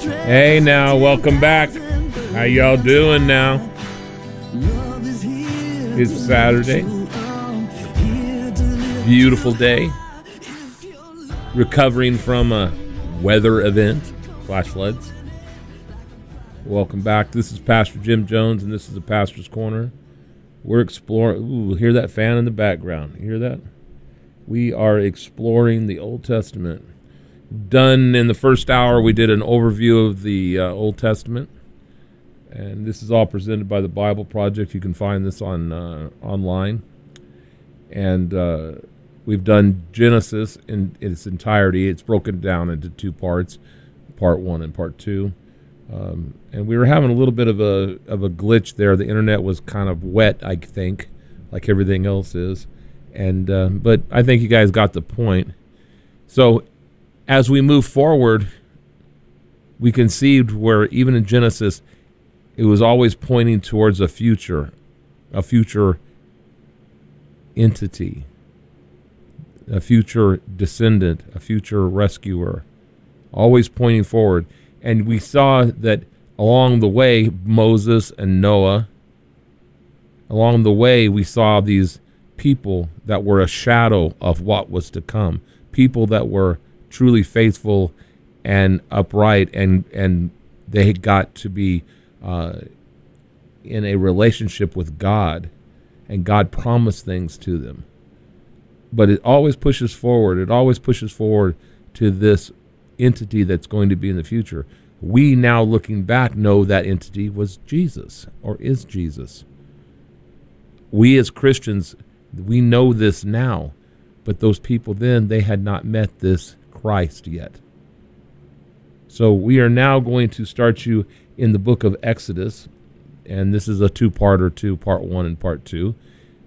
Hey now, welcome back. How y'all doing now? It's Saturday. Beautiful day. Recovering from a weather event, flash floods. Welcome back. This is Pastor Jim Jones, and this is the Pastor's Corner. We're exploring. Ooh, hear that fan in the background? You hear that? We are exploring the Old Testament. Done in the first hour, we did an overview of the Old Testament, and this is all presented by the Bible Project. You can find this on online, and we've done Genesis in its entirety. It's broken down into two parts, part 1 and part 2, and we were having a little bit of a glitch there. The internet was kind of wet, I think, like everything else is, and but I think you guys got the point. So as we move forward, we conceived where even in Genesis, it was always pointing towards a future entity, a future descendant, a future rescuer, always pointing forward. And we saw that along the way, Moses and Noah, along the way, we saw these people that were a shadow of what was to come, people that were truly faithful and upright, and they got to be in a relationship with God, and God promised things to them. But it always pushes forward. It always pushes forward to this entity that's going to be in the future. We now, looking back, know that entity was Jesus, or is Jesus. We as Christians, we know this now, but those people then, they had not met this Christ yet. So we are now going to start you in the book of Exodus, and this is a two-parter too, part 1 and part 2.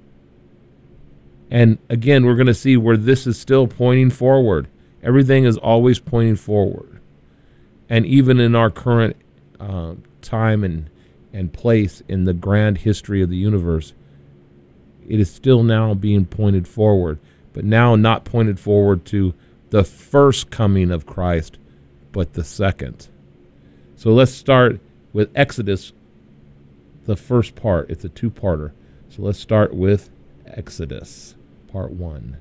And again, we're going to see where this is still pointing forward. Everything is always pointing forward. And even in our current time and place in the grand history of the universe, it is still now being pointed forward, but now not pointed forward to the first coming of Christ, but the second. So let's start with Exodus, the first part. It's a two-parter. So let's start with Exodus, part 1.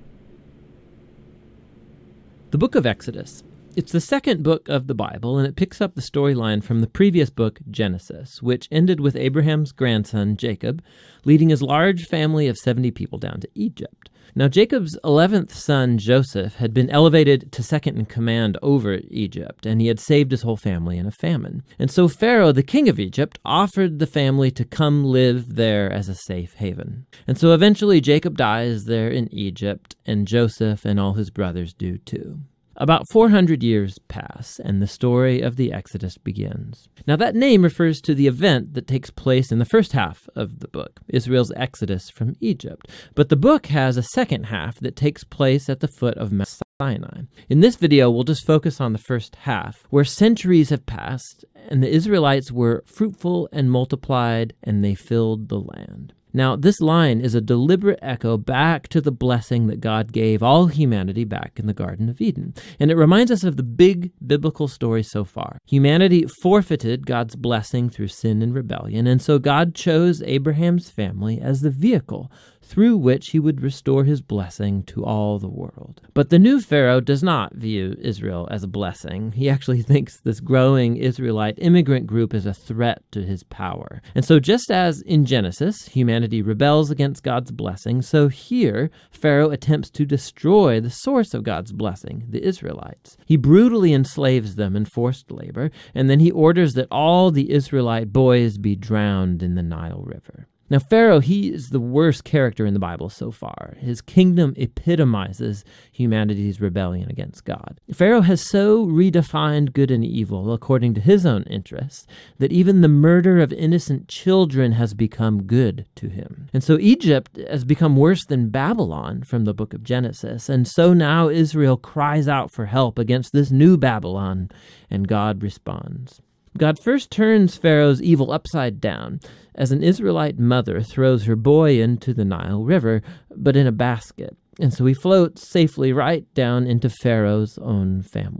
The book of Exodus. It's the second book of the Bible, and it picks up the storyline from the previous book, Genesis, which ended with Abraham's grandson, Jacob, leading his large family of 70 people down to Egypt. Now, Jacob's 11th son, Joseph, had been elevated to second in command over Egypt, and he had saved his whole family in a famine. And so Pharaoh, the king of Egypt, offered the family to come live there as a safe haven. And so eventually Jacob dies there in Egypt, and Joseph and all his brothers do too. About 400 years pass, and the story of the Exodus begins. Now, that name refers to the event that takes place in the first half of the book, Israel's exodus from Egypt. But the book has a second half that takes place at the foot of Mount Sinai. In this video, we'll just focus on the first half, where centuries have passed, and the Israelites were fruitful and multiplied, and they filled the land. Now, this line is a deliberate echo back to the blessing that God gave all humanity back in the Garden of Eden. And it reminds us of the big biblical story so far. Humanity forfeited God's blessing through sin and rebellion, and so God chose Abraham's family as the vehicle through which he would restore his blessing to all the world. But the new Pharaoh does not view Israel as a blessing. He actually thinks this growing Israelite immigrant group is a threat to his power. And so just as in Genesis, humanity rebels against God's blessing, so here Pharaoh attempts to destroy the source of God's blessing, the Israelites. He brutally enslaves them in forced labor, and then he orders that all the Israelite boys be drowned in the Nile River. Now, Pharaoh, he is the worst character in the Bible so far. His kingdom epitomizes humanity's rebellion against God. Pharaoh has so redefined good and evil according to his own interests that even the murder of innocent children has become good to him. And so Egypt has become worse than Babylon from the book of Genesis. And so now Israel cries out for help against this new Babylon, and God responds. God first turns Pharaoh's evil upside down as an Israelite mother throws her boy into the Nile River, but in a basket. And so he floats safely right down into Pharaoh's own family.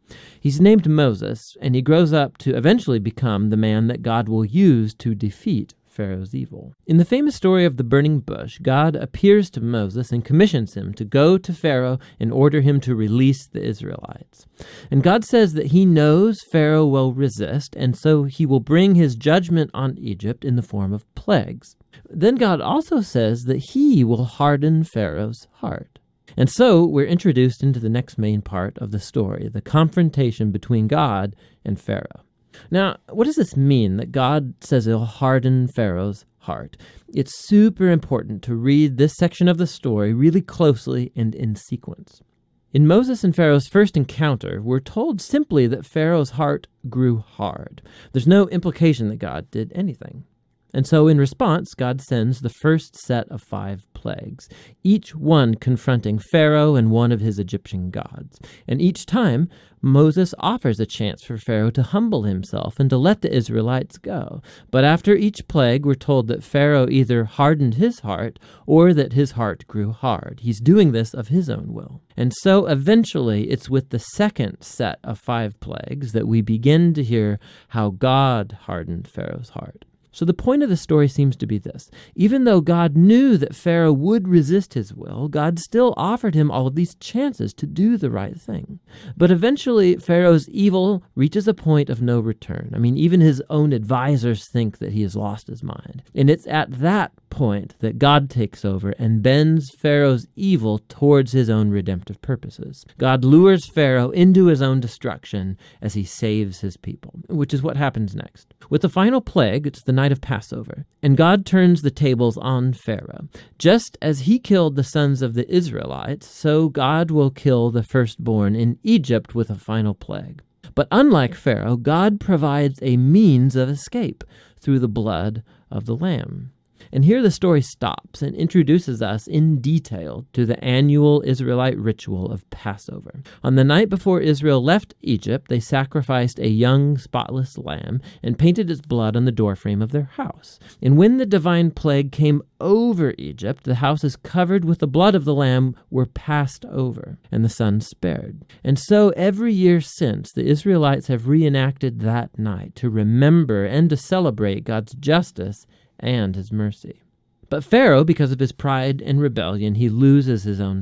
He's named Moses, and he grows up to eventually become the man that God will use to defeat Pharaoh's evil. In the famous story of the burning bush, God appears to Moses and commissions him to go to Pharaoh and order him to release the Israelites. And God says that he knows Pharaoh will resist, and so he will bring his judgment on Egypt in the form of plagues. Then God also says that he will harden Pharaoh's heart. And so we're introduced into the next main part of the story, the confrontation between God and Pharaoh. Now, what does this mean that God says he'll harden Pharaoh's heart? It's super important to read this section of the story really closely and in sequence. In Moses and Pharaoh's first encounter, we're told simply that Pharaoh's heart grew hard. There's no implication that God did anything. And so in response, God sends the first set of 5 plagues, each one confronting Pharaoh and one of his Egyptian gods. And each time, Moses offers a chance for Pharaoh to humble himself and to let the Israelites go. But after each plague, we're told that Pharaoh either hardened his heart or that his heart grew hard. He's doing this of his own will. And so eventually, it's with the second set of 5 plagues that we begin to hear how God hardened Pharaoh's heart. So the point of the story seems to be this. Even though God knew that Pharaoh would resist his will, God still offered him all of these chances to do the right thing. But eventually, Pharaoh's evil reaches a point of no return. I mean, even his own advisors think that he has lost his mind. And it's at that point that God takes over and bends Pharaoh's evil towards his own redemptive purposes. God lures Pharaoh into his own destruction as he saves his people, which is what happens next. With the final plague, it's the night of Passover, and God turns the tables on Pharaoh. Just as he killed the sons of the Israelites, so God will kill the firstborn in Egypt with a final plague. But unlike Pharaoh, God provides a means of escape through the blood of the Lamb. And here the story stops and introduces us in detail to the annual Israelite ritual of Passover. On the night before Israel left Egypt, they sacrificed a young, spotless lamb and painted its blood on the doorframe of their house. And when the divine plague came over Egypt, the houses covered with the blood of the lamb were passed over, and the sun spared. And so every year since, the Israelites have reenacted that night to remember and to celebrate God's justice and his mercy. But Pharaoh, because of his pride and rebellion, he loses his own